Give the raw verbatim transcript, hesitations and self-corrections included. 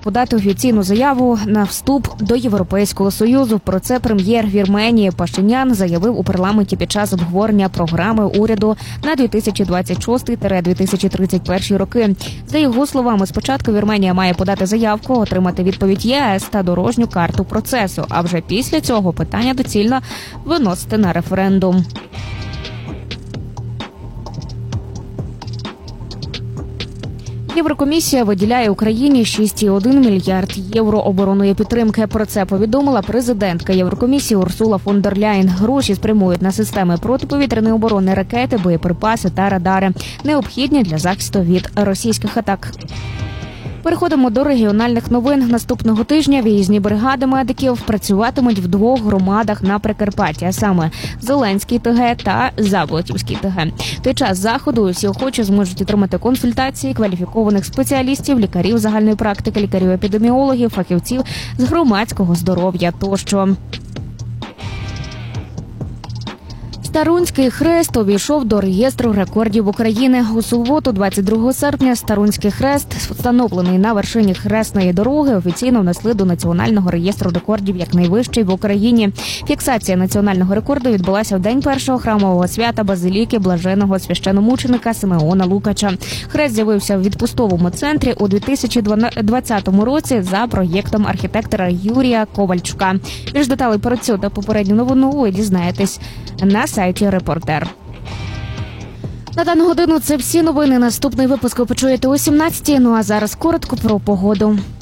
подати офіційну заяву на вступ до Європейського Союзу. Про це прем'єр Вірменії Пашинян заявив у парламенті під час обговорення програми уряду на дві тисячі двадцять шостий - дві тисячі тридцять перший роки. За його словами, спочатку Вірменія має подати заявку, отримати відповідь ЄС та дорожню карту процесу, а вже після цього питання доцільно виносити на референдум. Єврокомісія виділяє Україні шість цілих один мільярд євро оборонної підтримки. Про це повідомила президентка Єврокомісії Урсула фон дер Ляєн. Гроші спрямують на системи протиповітряної оборони, ракети, боєприпаси та радари, необхідні для захисту від російських атак. Переходимо до регіональних новин. Наступного тижня виїзні бригади медиків працюватимуть в двох громадах на Прикарпатті, а саме Зеленський ТГ та Заболотівський ТГ. В той час заходу усі охочі зможуть отримати консультації кваліфікованих спеціалістів, лікарів загальної практики, лікарів-епідеміологів, фахівців з громадського здоров'я тощо. Старунський хрест увійшов до реєстру рекордів України. У суботу, двадцять другого серпня, Старунський хрест, встановлений на вершині хресної дороги, офіційно внесли до Національного реєстру рекордів як найвищий в Україні. Фіксація національного рекорду відбулася в день першого храмового свята Базиліки блаженого священомученика Симеона Лукача. Хрест з'явився в відпустовому центрі у дві тисячі двадцятому році за проєктом архітектора Юрія Ковальчука. Більш деталей про цю та попередню новину ви дізнаєтесь на сайті «Репортер». На дану годину це всі новини. Наступний випуск ви почуєте о сімнадцятій. Ну а зараз коротко про погоду.